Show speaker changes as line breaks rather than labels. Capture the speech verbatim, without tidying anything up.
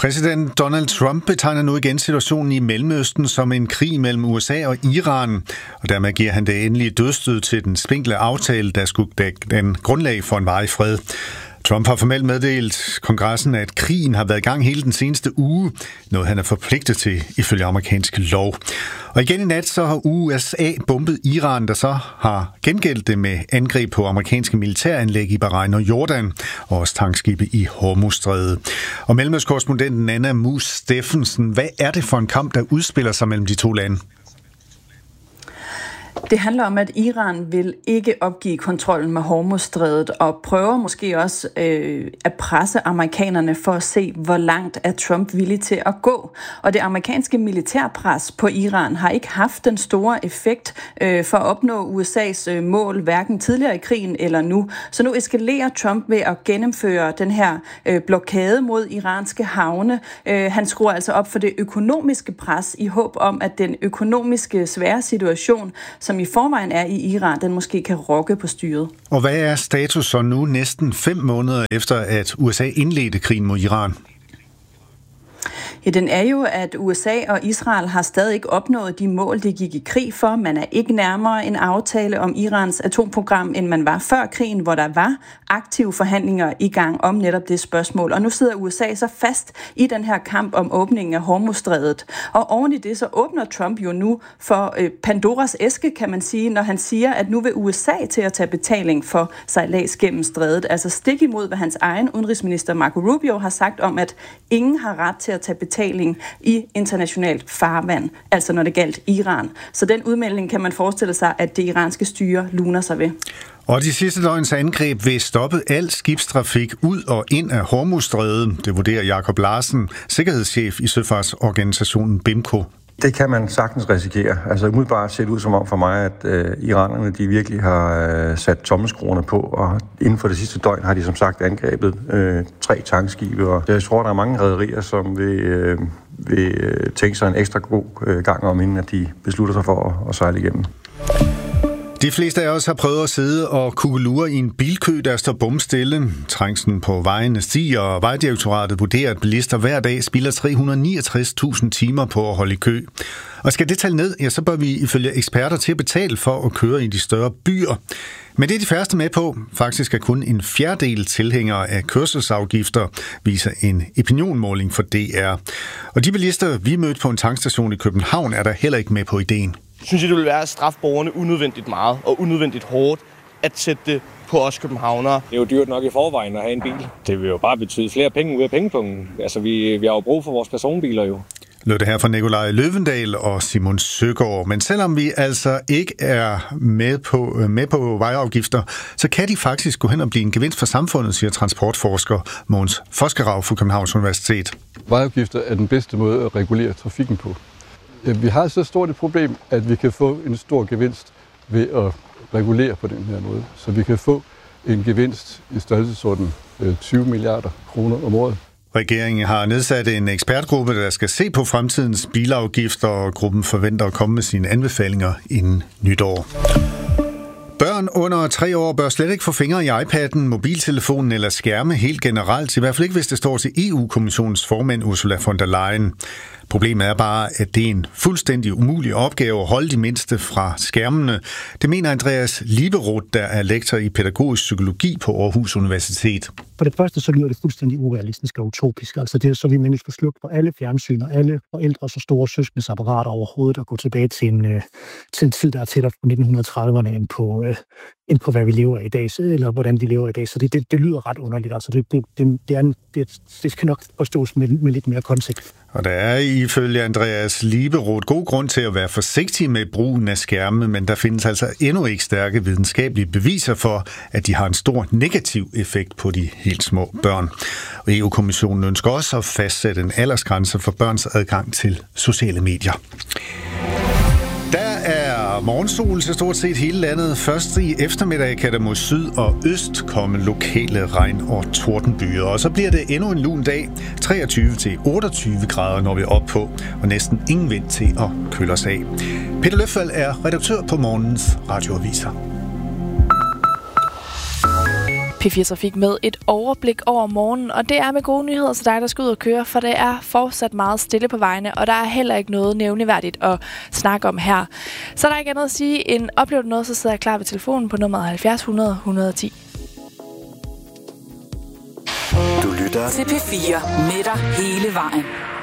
Præsident Donald Trump betegner nu igen situationen i Mellemøsten som en krig mellem U S A og Iran, og dermed giver han det endelige dødsstød til den spinkle aftale, der skulle dække den grundlag for en varig fred. Trump har formelt meddelt kongressen, at krigen har været i gang hele den seneste uge, noget han er forpligtet til ifølge amerikansk lov. Og igen i nat så har U S A bombet Iran, der så har gengældt det med angreb på amerikanske militæranlæg i Bahrain og Jordan, og også tankskibe i Hormuzstrædet. Og mellemøstkorrespondenten Anna Mus Steffensen, hvad er det for en kamp, der udspiller sig mellem de to lande?
Det handler om, at Iran vil ikke opgive kontrollen med Hormuzstrædet og prøver måske også øh, at presse amerikanerne for at se, hvor langt er Trump villig til at gå. Og det amerikanske militærpres på Iran har ikke haft den store effekt øh, for at opnå U S A's øh, mål, hverken tidligere i krigen eller nu. Så nu eskalerer Trump ved at gennemføre den her øh, blokade mod iranske havne. Øh, han skruer altså op for det økonomiske pres i håb om, at den økonomiske svære situation, som i forvejen er i Iran, den måske kan rokke på styret.
Og hvad er status så nu næsten fem måneder efter, at U S A indledte krigen mod Iran?
Ja, den er jo, at U S A og Israel har stadig ikke opnået de mål, de gik i krig for. Man er ikke nærmere en aftale om Irans atomprogram, end man var før krigen, hvor der var aktive forhandlinger i gang om netop det spørgsmål. Og nu sidder U S A så fast i den her kamp om åbningen af Hormuzstrædet. Og oven i det, så åbner Trump jo nu for øh, Pandoras æske, kan man sige, når han siger, at nu vil U S A til at tage betaling for sejlads gennem strædet. Altså stik imod, hvad hans egen udenrigsminister Marco Rubio har sagt om, at ingen har ret til at tage betaling i internationalt farvand, altså når det galt Iran. Så den udmelding kan man forestille sig, at det iranske styre luner sig ved.
Og de sidste døgns angreb vil stoppe al skibstrafik ud og ind af Hormuzstrædet. Det vurderer Jakob Larsen, sikkerhedschef i søfartsorganisationen BIMCO.
Det kan man sagtens risikere. Altså umiddelbart ser det ud som om for mig, at øh, iranerne de virkelig har øh, sat tommeskruerne på, og inden for det sidste døgn har de som sagt angrebet øh, tre tankskibe. Og jeg tror, der er mange rederier, som vil, øh, vil øh, tænke sig en ekstra god øh, gang om, inden at de beslutter sig for at, at sejle igennem.
De fleste af os har prøvet at sidde og kugelure i en bilkø, der står bomstille. Trængslen på vejene stiger, og Vejdirektoratet vurderer, at bilister hver dag spilder tre hundrede og niogtres tusind timer på at holde i kø. Og skal det tælle ned, ja, så bør vi ifølge eksperter til at betale for at køre i de større byer. Men det er de færreste med på. Faktisk er kun en fjerdedel tilhængere af kørselsafgifter, viser en opinionmåling for D R. Og de bilister, vi mødte på en tankstation i København, er der heller ikke med på ideen.
Synes jeg, det vil være at straffe borgerne unødvendigt meget og unødvendigt hårdt at sætte det på os københavnere.
Det er jo dyrt nok i forvejen at have en bil. Det vil jo bare betyde flere penge ud af pengepunkten. Altså, vi, vi har jo brug for vores personbiler jo.
Lød det her fra Nikolaj Løvendal og Simon Søgaard. Men selvom vi altså ikke er med på, med på vejafgifter, så kan de faktisk gå hen og blive en gevinst for samfundet, siger transportforsker Mogens Foskerau fra Københavns Universitet.
Vejafgifter er den bedste måde at regulere trafikken på. Vi har så stort et problem, at vi kan få en stor gevinst ved at regulere på den her måde. Så vi kan få en gevinst i størrelsesorden tyve milliarder kroner om året.
Regeringen har nedsat en ekspertgruppe, der skal se på fremtidens bilafgifter, og gruppen forventer at komme med sine anbefalinger inden nytår. Børn under tre år bør slet ikke få fingre i iPad'en, mobiltelefonen eller skærme helt generelt, i hvert fald ikke hvis det står til E U-kommissionens formand Ursula von der Leyen. Problemet er bare, at det er en fuldstændig umulig opgave at holde de mindste fra skærmene. Det mener Andreas Lieberoth, der er lektor i pædagogisk psykologi på Aarhus Universitet.
For det første så lyder det fuldstændig urealistisk og utopisk. Altså det er så, vi mennesker skal slukke på alle fjernsyn og alle forældres og store søskendes apparater overhovedet og gå tilbage til en, øh, til en tid, der er tættere på nitten trediverne end på, øh, end på, hvad vi lever i dag, eller hvordan de lever i dag. Så det, det, det lyder ret underligt. Altså det, det, det, det, er en, det, det skal nok forstås med, med lidt mere kontekst.
Og der er ifølge Andreas Lieberoth god grund til at være forsigtig med brugen af skærme, men der findes altså endnu ikke stærke videnskabelige beviser for, at de har en stor negativ effekt på de helt små børn. Og E U-kommissionen ønsker også at fastsætte en aldersgrænse for børns adgang til sociale medier. Der er morgensol til stort set hele landet. Først i eftermiddag kan der mod syd og øst komme lokale regn- og tordenbyer. Og så bliver det endnu en lun dag. treogtyve til otteogtyve grader når vi er op på, og næsten ingen vind til at køle os af. Peter Løffald er redaktør på morgens radioaviser.
P fire Trafik med et overblik over morgenen, og det er med gode nyheder til dig, der skal ud og køre, for det er fortsat meget stille på vejene, og der er heller ikke noget nævneværdigt at snakke om her. Så der er ikke andet at sige end, oplever du noget, så sidder jeg klar ved telefonen på nummeret halvfjerds hundrede et hundrede og ti.
Du lytter til P fire med dig hele vejen.